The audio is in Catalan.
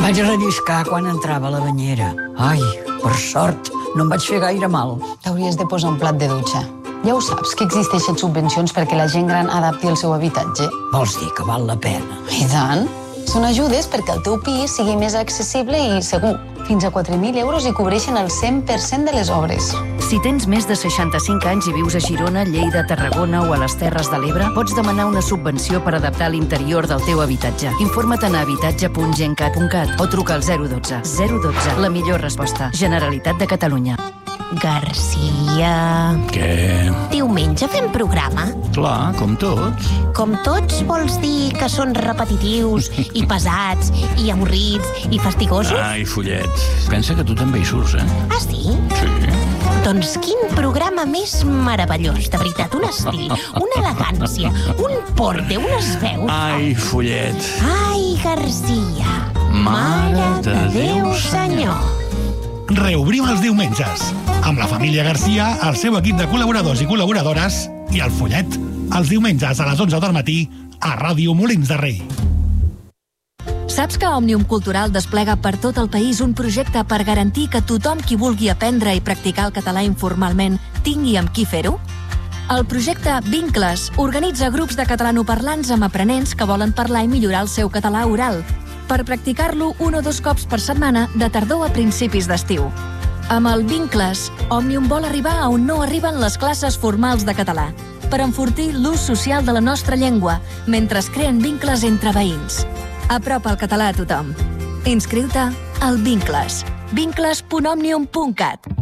Vaig relliscar quan entrava a la banyera. Ai, per sort, no em vaig fer gaire mal. T'hauries de posar un plat de dutxa. Ja ho saps, que existeixen subvencions perquè la gent gran adapti el seu habitatge. Vols dir que val la pena? I tant. Són ajudes perquè el teu pis sigui més accessible i segur. Fins a 4.000 euros i cobreixen el 100% de les obres. Si tens més de 65 anys i vius a Girona, Lleida, Tarragona o a les Terres de l'Ebre, pots demanar una subvenció per adaptar l'interior del teu habitatge. Informa't a habitatge.gencat.cat o truca al 012. 012, la millor resposta. Generalitat de Catalunya. Garcia... Què? Diumenge fem programa? Clar, com tots. Com tots vols dir que són repetitius i pesats i avorrits i fastigosos? Ai, follets. Pensa que tu també hi surts, eh? Ah, sí? Sí. Doncs quin programa més meravellós, de veritat. Un estil, una elegància, un porte, unes veus... Ai, follet. Ai, Garcia. Mare de Déu, senyor. Reobrim els diumenges, amb la família Garcia, el seu equip de col·laboradors i col·laboradores i el Follet, els diumenges a les 11 del matí a Ràdio Molins de Rei. Saps que Òmnium Cultural desplega per tot el país un projecte per garantir que tothom qui vulgui aprendre i practicar el català informalment tingui amb qui fer-ho? El projecte Vincles organitza grups de catalanoparlants amb aprenents que volen parlar i millorar el seu català oral, per practicar-lo 1 o 2 cops per setmana de tardor a principis d'estiu. Amb el Vincles, Òmnium vol arribar a on no arriben les classes formals de català, per enfortir l'ús social de la nostra llengua, mentre es creen vincles entre veïns. Apropa el català a tothom. Inscriu-te al Vincles. vincles.omnium.cat.